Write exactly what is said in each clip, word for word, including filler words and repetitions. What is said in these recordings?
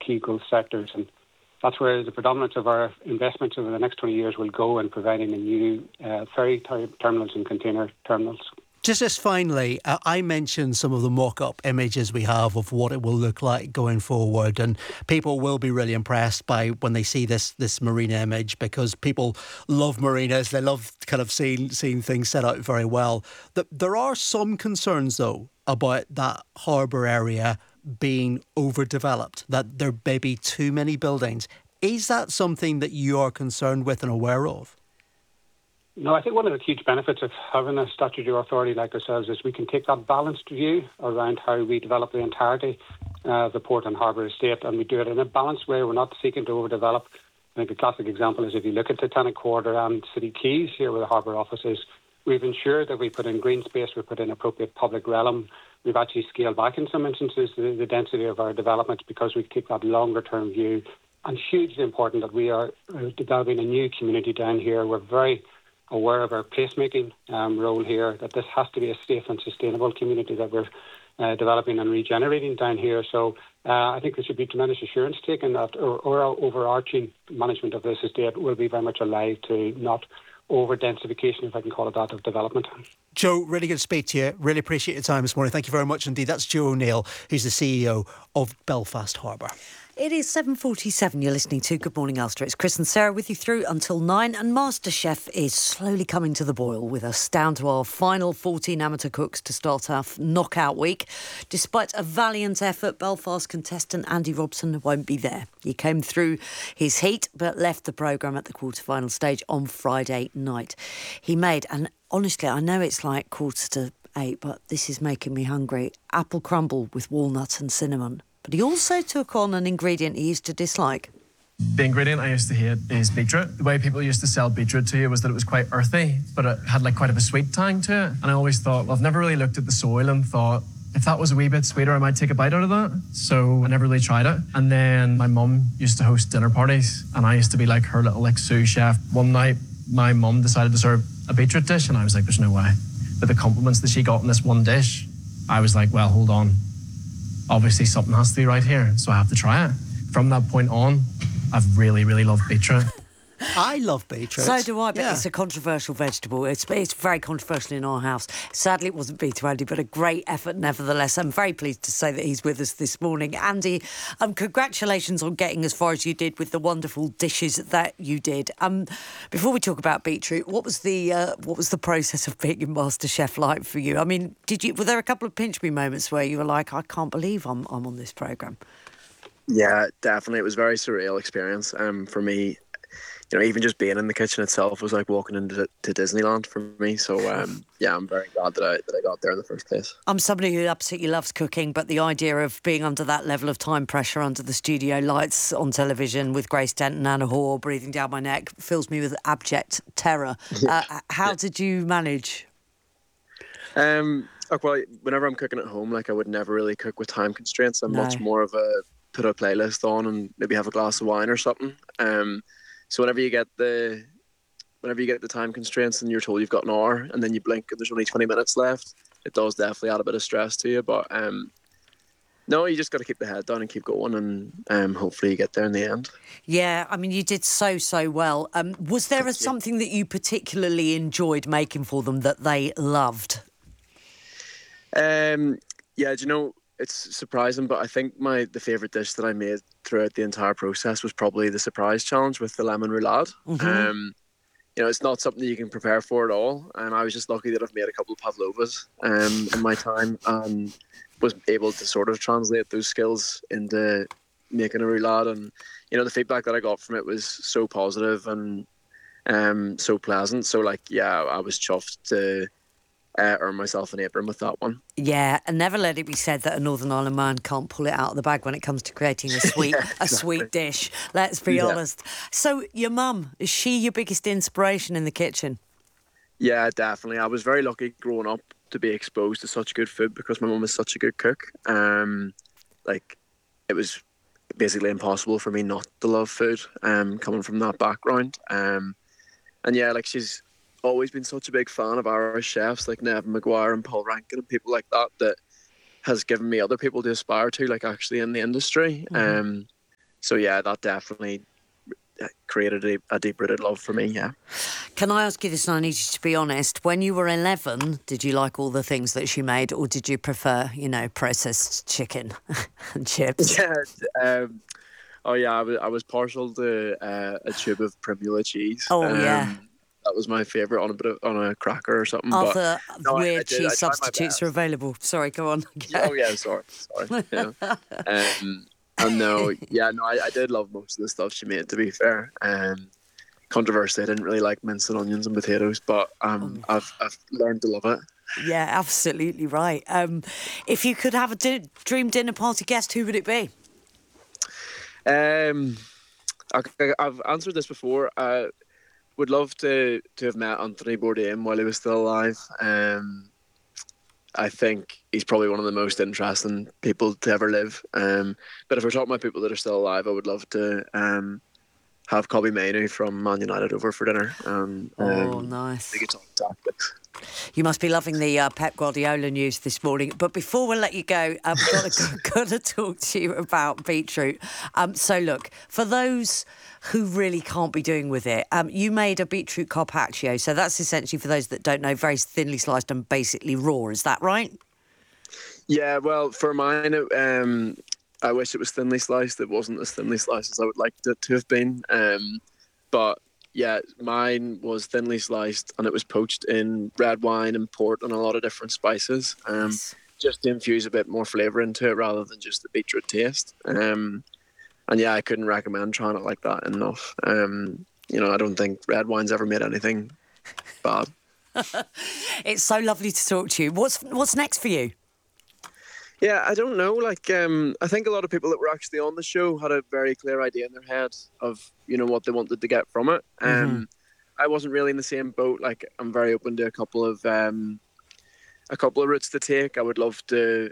key growth sectors, and that's where the predominance of our investments over the next twenty years will go in providing the new uh, ferry ter- terminals and container terminals. Just as finally, uh, I mentioned some of the mock-up images we have of what it will look like going forward, and people will be really impressed by when they see this this marina image, because people love marinas. They love kind of seeing seeing things set out very well. The, there are some concerns, though, about that harbour area being overdeveloped, that there may be too many buildings. Is that something that you are concerned with and aware of? No, I think one of the huge benefits of having a statutory authority like ourselves is we can take that balanced view around how we develop the entirety of the port and harbour estate, and we do it in a balanced way. We're not seeking to overdevelop. I think a classic example is if you look at Titanic Quarter and City Quays, here where the harbour office is, we've ensured that we put in green space, we put in appropriate public realm. We've actually scaled back in some instances the, the density of our developments because we take that longer term view. And hugely important that we are developing a new community down here. We're very aware of our placemaking um, role here, that this has to be a safe and sustainable community that we're uh, developing and regenerating down here. So uh, I think there should be tremendous assurance taken that our, our overarching management of this estate will be very much alive to not over-densification, if I can call it that, of development. Joe, really good to speak to you. Really appreciate your time this morning. Thank you very much indeed. That's Joe O'Neill, who's the C E O of Belfast Harbour. It is seven forty-seven. You're listening to Good Morning Ulster. It's Chris and Sarah with you through until nine, and MasterChef is slowly coming to the boil with us down to our final fourteen amateur cooks to start our knockout week. Despite a valiant effort, Belfast contestant Andy Robson won't be there. He came through his heat but left the programme at the quarter-final stage on Friday night. He made, and honestly, I know it's like quarter to eight, but this is making me hungry, apple crumble with walnuts and cinnamon. But he also took on an ingredient he used to dislike. The ingredient I used to hate is beetroot. The way people used to sell beetroot to you was that it was quite earthy, but it had like quite of a sweet tang to it. And I always thought, well, I've never really looked at the soil and thought, if that was a wee bit sweeter, I might take a bite out of that. So I never really tried it. And then my mum used to host dinner parties, and I used to be like her little like sous chef. One night, my mum decided to serve a beetroot dish, and I was like, there's no way. But the compliments that she got in this one dish, I was like, well, hold on. Obviously something has to be right here, so I have to try it. From that point on, I've really, really loved beetroot. I love beetroot. So do I, but yeah. It's a controversial vegetable. It's, it's very controversial in our house. Sadly, it wasn't beetroot, Andy, but a great effort nevertheless. I'm very pleased to say that he's with us this morning. Andy, um, congratulations on getting as far as you did with the wonderful dishes that you did. Um, before we talk about beetroot, what was the uh, what was the process of being in MasterChef like for you? I mean, did you were there a couple of pinch me moments where you were like, I can't believe I'm I'm on this programme? Yeah, definitely. It was a very surreal experience um, for me. You know, even just being in the kitchen itself was like walking into to Disneyland for me. So, um, yeah, I'm very glad that I that I got there in the first place. I'm somebody who absolutely loves cooking, but the idea of being under that level of time pressure under the studio lights on television with Grace Dent and Anna Hoare breathing down my neck fills me with abject terror. Uh, how did you manage? Um, look, well, whenever I'm cooking at home, like I would never really cook with time constraints. I'm No. much more of a put a playlist on and maybe have a glass of wine or something. Um. So whenever you get the whenever you get the time constraints and you're told you've got an hour and then you blink and there's only twenty minutes left, it does definitely add a bit of stress to you. But um, no, you just got to keep the head down and keep going, and um, hopefully you get there in the end. Yeah, I mean, you did so, so well. Um, was there a, something that you particularly enjoyed making for them that they loved? Um, yeah, do you know, it's surprising, but I think my the favourite dish that I made throughout the entire process was probably the surprise challenge with the lemon roulade. Mm-hmm. Um, you know, it's not something that you can prepare for at all, and I was just lucky that I've made a couple of pavlovas um, in my time and was able to sort of translate those skills into making a roulade. And you know, the feedback that I got from it was so positive and um, so pleasant. So like, yeah, I was chuffed to Uh, earn myself an apron with that one. Yeah, and never let it be said that a Northern Ireland man can't pull it out of the bag when it comes to creating a sweet yeah, exactly. a sweet dish. Let's be yeah. honest. So your mum, is she your biggest inspiration in the kitchen? Yeah, definitely. I was very lucky growing up to be exposed to such good food because my mum is such a good cook. Um, like it was basically impossible for me not to love food. Um, coming from that background. Um, and yeah, like she's always been such a big fan of Irish chefs like Nevin Maguire and Paul Rankin and people like that that has given me other people to aspire to, like actually in the industry. Mm-hmm. Um, so yeah, that definitely created a, a deep-rooted love for me, yeah. Can I ask you this, and I need you to be honest, when you were eleven, did you like all the things that she made, or did you prefer, you know, processed chicken and chips? Yeah, um, oh yeah, I was, I was partial to uh, a tube of Primula cheese. Oh, um, yeah. That was my favourite on a bit of, on a cracker or something. Other but, no, weird I, I did, cheese I substitutes are available. Sorry, go on. Oh yeah, sorry, sorry. Yeah. um, and no, yeah, no, I, I did love most of the stuff she made. To be fair, um, controversially, I didn't really like minced onions and potatoes, but um, oh. I've I've learned to love it. Yeah, absolutely right. Um, if you could have a di- dream dinner party guest, who would it be? Um, I, I've answered this before. I would love to to have met Anthony Bourdain while he was still alive. Um, I think he's probably one of the most interesting people to ever live. Um, but if we're talking about people that are still alive, I would love to um, have Kobbie Mainoo from Man United over for dinner. Um, oh, um, nice. We could talk tactics. You must be loving the uh, Pep Guardiola news this morning. But before we let you go, I've got to, got to talk to you about beetroot. Um, so look, for those who really can't be doing with it, um, you made a beetroot carpaccio. So that's essentially, for those that don't know, very thinly sliced and basically raw. Is that right? Yeah, well, for mine, it, um, I wish it was thinly sliced. It wasn't as thinly sliced as I would like it to have been. Um, but yeah, mine was thinly sliced and it was poached in red wine and port and a lot of different spices, um, yes. just to infuse a bit more flavour into it rather than just the beetroot taste. Um, and yeah, I couldn't recommend trying it like that enough. Um, you know, I don't think red wine's ever made anything bad. It's so lovely to talk to you. What's what's next for you? Yeah, I don't know. Like, um, I think a lot of people that were actually on the show had a very clear idea in their head of, you know, what they wanted to get from it. Um, mm-hmm. I wasn't really in the same boat. Like, I'm very open to a couple of um, a couple of routes to take. I would love to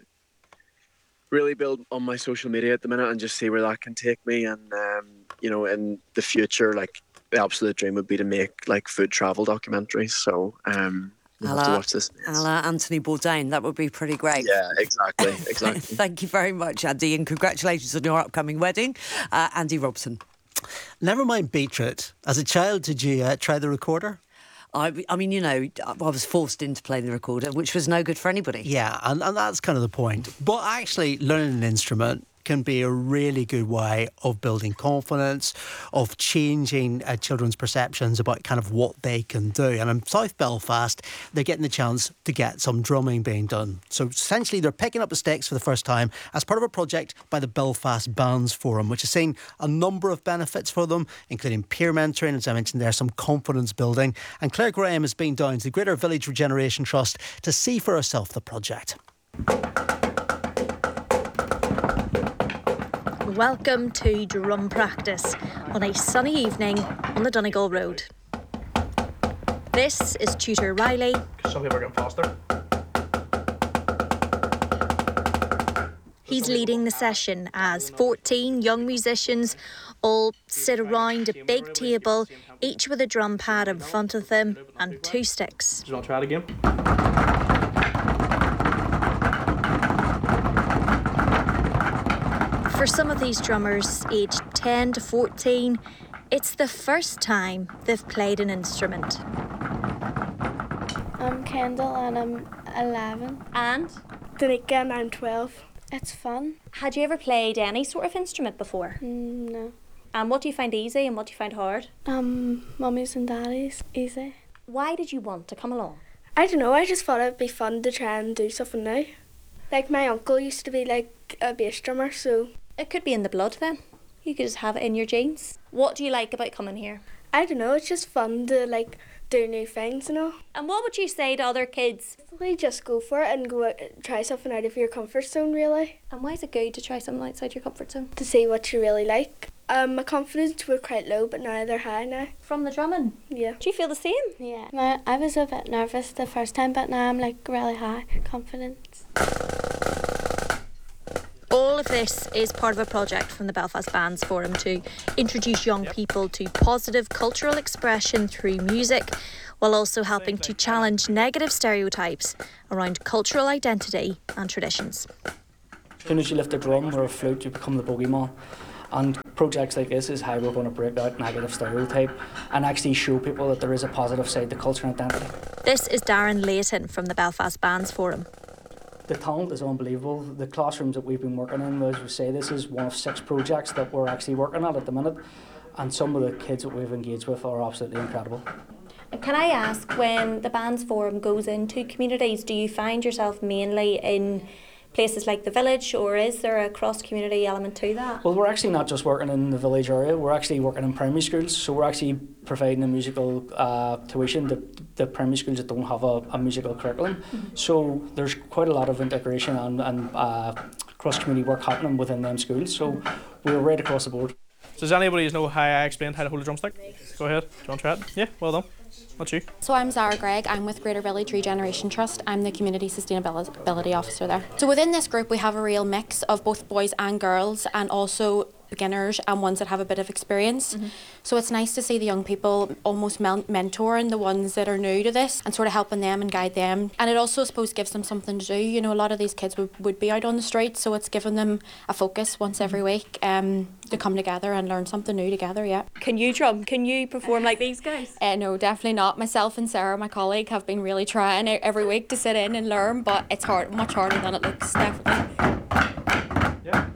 really build on my social media at the minute and just see where that can take me. And um, you know, in the future, like, the absolute dream would be to make like food travel documentaries. So. Um, You'll have to watch this. A la Anthony Bourdain, that would be pretty great. Yeah, exactly, exactly. Thank you very much, Andy, and congratulations on your upcoming wedding. Uh, Andy Robson. Never mind beetroot. As a child, did you uh, try the recorder? I, I mean, you know, I was forced into playing the recorder, which was no good for anybody. Yeah, and, and that's kind of the point. But actually, learning an instrument can be a really good way of building confidence, of changing uh, children's perceptions about kind of what they can do. And in South Belfast, they're getting the chance to get some drumming being done. So essentially, they're picking up the sticks for the first time as part of a project by the Belfast Bands Forum, which has seen a number of benefits for them, including peer mentoring, as I mentioned there, some confidence building. And Claire Graham has been down to the Greater Village Regeneration Trust to see for herself the project. Welcome to drum practice on a sunny evening on the Donegal Road. This is Tutor Riley. Some people are getting faster. He's leading the session as fourteen young musicians all sit around a big table, each with a drum pad in front of them and two sticks. Do you want to try it again? For some of these drummers, aged ten to fourteen, it's the first time they've played an instrument. I'm Kendall and I'm eleven. And? Danica and I'm twelve. It's fun. Had you ever played any sort of instrument before? Mm, no. And what do you find easy and what do you find hard? Um, mummies and daddies, easy. Why did you want to come along? I don't know, I just thought it'd be fun to try and do something new. Like, my uncle used to be like a bass drummer, so... It could be in the blood then. You could just have it in your genes. What do you like about coming here? I don't know, it's just fun to like do new things, you know. And what would you say to other kids? Really just go for it and go out, try something out of your comfort zone, really. And why is it good to try something outside your comfort zone? To see what you really like. Um, my confidence were quite low, but now they're high now. From the drumming? Yeah. Do you feel the same? Yeah. My, I was a bit nervous the first time, but now I'm like really high confidence. All of this is part of a project from the Belfast Bands Forum to introduce young people to positive cultural expression through music, while also helping to challenge negative stereotypes around cultural identity and traditions. As soon as you lift a drum or a flute, you become the bogeyman. And projects like this is how we're going to break that negative stereotype and actually show people that there is a positive side to culture and identity. This is Darren Layton from the Belfast Bands Forum. The talent is unbelievable. The classrooms that we've been working in, as we say, this is one of six projects that we're actually working at at the minute, and some of the kids that we've engaged with are absolutely incredible. Can I ask, when the Bands Forum goes into communities, do you find yourself mainly in places like the village, or is there a cross-community element to that? Well, we're actually not just working in the village area, we're actually working in primary schools, so we're actually providing a musical uh, tuition to the primary schools that don't have a, a musical curriculum. Mm-hmm. So there's quite a lot of integration and, and uh, cross-community work happening within them schools, so we're right across the board. So does anybody know how I explained how to hold a drumstick? Go ahead, do you want to try it? Yeah, well done. What's you? So I'm Zara Gregg, I'm with Greater Village Regeneration Trust. I'm the Community Sustainability Officer there. So within this group we have a real mix of both boys and girls, and also beginners and ones that have a bit of experience. Mm-hmm. So it's nice to see the young people almost mentoring the ones that are new to this and sort of helping them and guide them. And it also, I suppose, gives them something to do. You know, a lot of these kids would, would be out on the street, so it's giving them a focus once every week um, to come together and learn something new together, yeah. Can you drum? Can you perform like these guys? Uh, no, definitely not. Myself and Sarah, my colleague, have been really trying every week to sit in and learn, but it's hard, much harder than it looks, definitely. Yeah.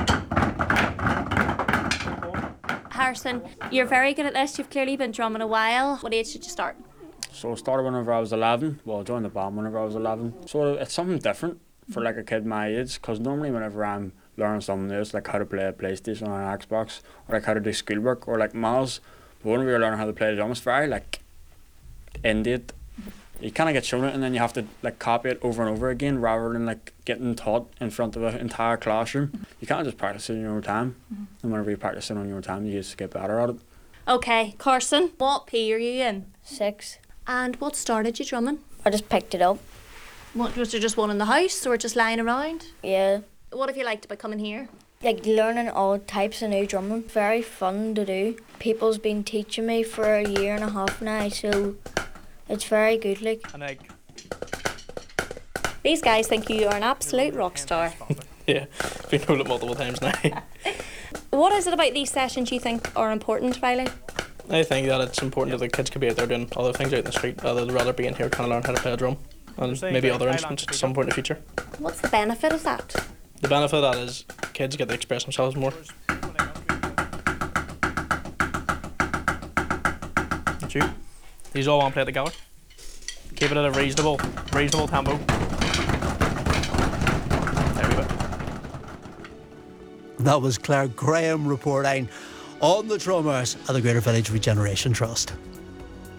Harrison, you're very good at this. You've clearly been drumming a while. What age did you start? So I started whenever I was eleven. Well, I joined the band whenever I was eleven. So it's something different for like a kid my age, because normally whenever I'm learning something new, it's like how to play a PlayStation or an Xbox, or like how to do schoolwork or like maths. But whenever you're learning how to play the drum, it's very like in-date. You kind of get shown it and then you have to like copy it over and over again, rather than like getting taught in front of an entire classroom. Mm-hmm. You can't just practice it in your own time. Mm-hmm. And whenever you practice it on your own time, you just get better at it. Okay, Carson, what P are you in? Six. And what started you drumming? I just picked it up. What, was there just one in the house or just lying around? Yeah. What have you liked about coming here? Like learning all types of new drumming. Very fun to do. People's been teaching me for a year and a half now, so it's very good, like. And egg. These guys think you are an absolute rock star. Yeah, been told it multiple times now. What is it about these sessions you think are important, Riley? I think that it's important that the kids could be out there doing other things out in the street, rather than rather be in here trying to learn how to play a drum and maybe other instruments at some point in the future. What's the benefit of that? The benefit of that is kids get to express themselves more. That's you. These all want to play together. Keep it at a reasonable, reasonable tempo. There we go. That was Claire Graham reporting on the drummers at the Greater Village Regeneration Trust.